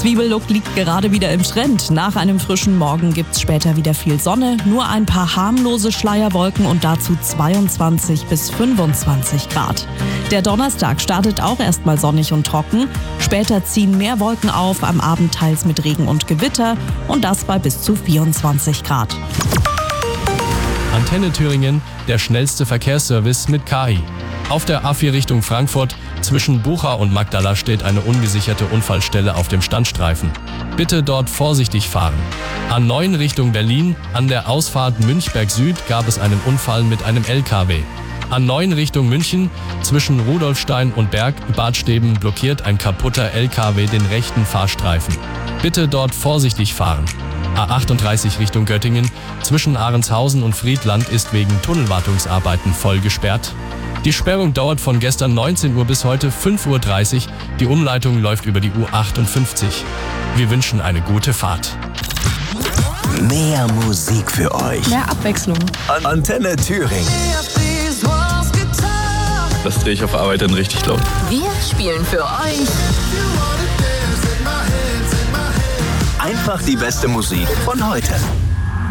Zwiebellook liegt gerade wieder im Trend. Nach einem frischen Morgen gibt's später wieder viel Sonne, nur ein paar harmlose Schleierwolken und dazu 22 bis 25 Grad. Der Donnerstag startet auch erstmal sonnig und trocken. Später ziehen mehr Wolken auf, am Abend teils mit Regen und Gewitter und das bei bis zu 24 Grad. Antenne Thüringen, der schnellste Verkehrsservice mit KI. Auf der A4 Richtung Frankfurt zwischen Bucha und Magdala steht eine ungesicherte Unfallstelle auf dem Standstreifen. Bitte dort vorsichtig fahren. A9 Richtung Berlin, an der Ausfahrt Münchberg Süd gab es einen Unfall mit einem LKW. A9 Richtung München, zwischen Rudolfstein und Bad Steben blockiert ein kaputter LKW den rechten Fahrstreifen. Bitte dort vorsichtig fahren. A38 Richtung Göttingen, zwischen Ahrenshausen und Friedland ist wegen Tunnelwartungsarbeiten voll gesperrt. Die Sperrung dauert von gestern 19 Uhr bis heute 5:30 Uhr. Die Umleitung läuft über die U58. Wir wünschen eine gute Fahrt. Mehr Musik für euch. Mehr Abwechslung. Antenne Thüringen. Das drehe ich auf Arbeit dann richtig laut. Wir spielen für euch Einfach die beste Musik von heute.